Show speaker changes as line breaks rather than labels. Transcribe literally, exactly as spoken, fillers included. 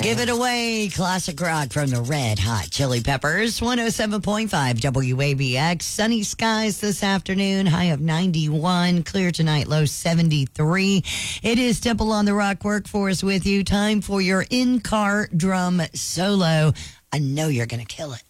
Give it away. Classic rock from the Red Hot Chili Peppers. one oh seven point five W A B X. Sunny skies this afternoon. High of ninety-one. Clear tonight. Low seventy-three. It is Temple on the Rock Workforce with you. Time for your in-car drum solo. I know you're going to kill it.